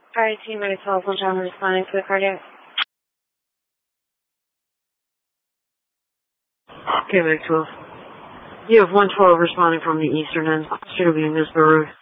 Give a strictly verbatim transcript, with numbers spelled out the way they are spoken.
Alright, team ready twelve, one time responding to the cardiac. Okay, Mike twelve. You have one twelve responding from the eastern end. Should be Miz Baruch.